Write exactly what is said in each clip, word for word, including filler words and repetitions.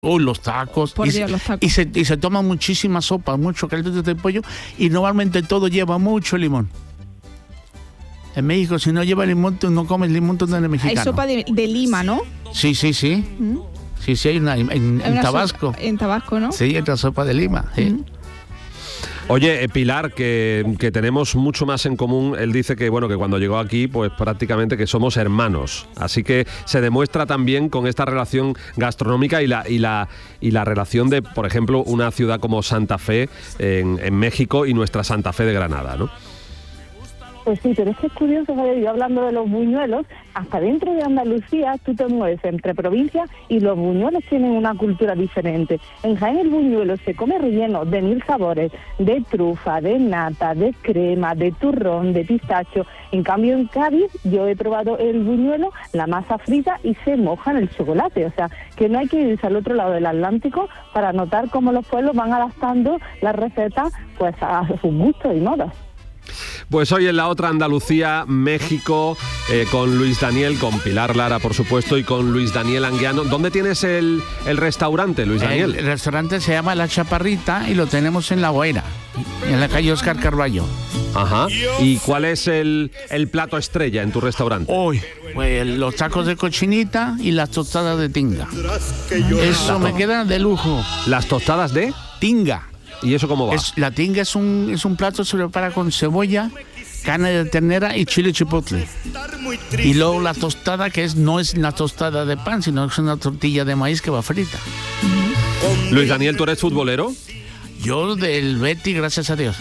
Uy, los tacos. Por y, Dios, los tacos. Y se, y se toma muchísima sopa, mucho caldo de pollo y normalmente todo lleva mucho limón. En México, si no lleva limón, tú no comes limón, tú no eres mexicano. Hay sopa de, de lima, ¿no? Sí, sí, sí. ¿Mm? Sí, sí, hay una en, en, Hay una en Tabasco. sopa, en Tabasco, ¿no? Sí, hay otra sopa de lima. Sí. ¿Mm? Oye, eh, Pilar, que, que tenemos mucho más en común. Él dice que bueno que cuando llegó aquí, pues prácticamente que somos hermanos. Así que se demuestra también con esta relación gastronómica y la y la y la relación de, por ejemplo, una ciudad como Santa Fe en, en México y nuestra Santa Fe de Granada, ¿no? Pues sí, pero es que es curioso, ¿sabes? Yo hablando de los buñuelos, hasta dentro de Andalucía tú te mueves entre provincias y los buñuelos tienen una cultura diferente. En Jaén el buñuelo se come relleno de mil sabores, de trufa, de nata, de crema, de turrón, de pistacho. En cambio en Cádiz yo he probado el buñuelo, la masa frita y se moja en el chocolate. O sea, que no hay que irse al otro lado del Atlántico para notar cómo los pueblos van adaptando las recetas pues a sus gustos y modas. Pues hoy en la otra Andalucía, México, eh, con Luis Daniel, con Pilar Lara, por supuesto, y con Luis Daniel Anguiano. ¿Dónde tienes el, el restaurante, Luis Daniel? El, el restaurante se llama La Chaparrita y lo tenemos en La Guaira, en la calle Oscar Carballo. Ajá. ¿Y cuál es el, el plato estrella en tu restaurante? Hoy, pues los tacos de cochinita y las tostadas de tinga. Eso me queda de lujo. ¿Las tostadas de? Tinga. ¿Y eso cómo va? Es, la tinga es un, es un plato que se prepara con cebolla, carne de ternera y chile chipotle. Y luego la tostada, que es no es una tostada de pan, sino que es una tortilla de maíz que va frita. Luis Daniel, ¿tú eres futbolero? Yo del Betis, gracias a Dios.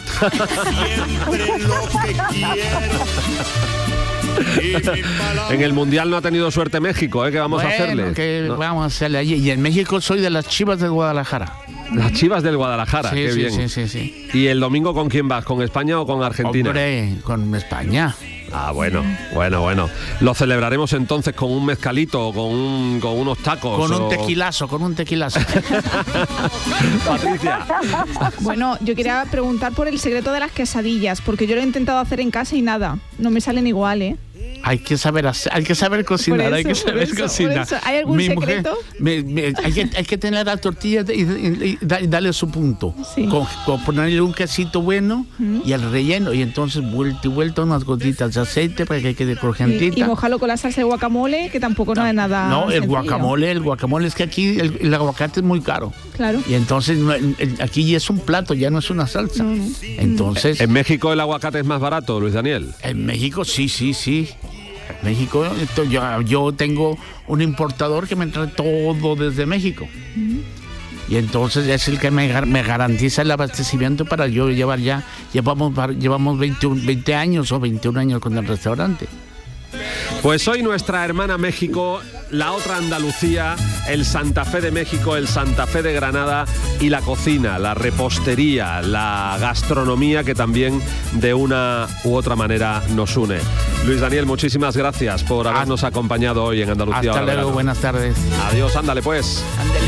En el Mundial no ha tenido suerte México, ¿eh? ¿Qué vamos bueno, a hacerle? ¿Qué ¿No? vamos a hacerle allí? Y en México soy de las Chivas de Guadalajara. Las Chivas del Guadalajara, Sí, qué sí, bien. sí, sí, sí. ¿Y el domingo con quién vas? ¿Con España o con Argentina? Hombre, con España. Ah, bueno, bueno, bueno. Lo celebraremos entonces con un mezcalito o con, un, con unos tacos. Con un o... tequilazo, con un tequilazo. Patricia. Bueno, yo quería preguntar por el secreto de las quesadillas, porque yo lo he intentado hacer en casa y nada, no me salen igual, ¿eh? Hay que saber hacer, hay que saber cocinar, Por eso, hay que saber por eso, cocinar. por eso. ¿Hay algún Mi secreto? Mujer, me, me, hay, que, hay que tener la tortilla y, y, y, y darle su punto. Sí. Con, con ponerle un quesito bueno ¿Mm? y el relleno. Y entonces vuelta y vuelta unas gotitas de aceite para que quede crujientita. Y, y mojarlo con la salsa de guacamole, que tampoco no, no es nada. No, el sencillo. guacamole, el guacamole es que aquí el, el aguacate es muy caro. Claro. Y entonces no, el, aquí es un plato, ya no es una salsa. No, no. Entonces. ¿En México el aguacate es más barato, Luis Daniel? En México sí, sí, sí. México, esto, yo, yo tengo un importador que me trae todo desde México. Uh-huh. Y entonces es el que me, me garantiza el abastecimiento para yo llevar ya, llevamos, llevamos veintiún, veinte años o veintiún años con el restaurante. Pues hoy nuestra hermana México, la otra Andalucía, el Santa Fe de México, el Santa Fe de Granada y la cocina, la repostería, la gastronomía que también de una u otra manera nos une. Luis Daniel, muchísimas gracias por habernos acompañado hoy en Andalucía. Hasta luego, buenas tardes. Adiós, ándale pues.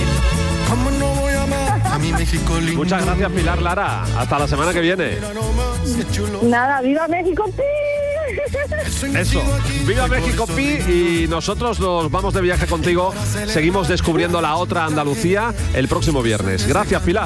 Muchas gracias, Pilar Lara. Hasta la semana que viene. Nada, ¡viva México, Pi! Eso, viva México, Pi. Y nosotros nos vamos de viaje contigo. Seguimos descubriendo la otra Andalucía el próximo viernes. Gracias, Pilar.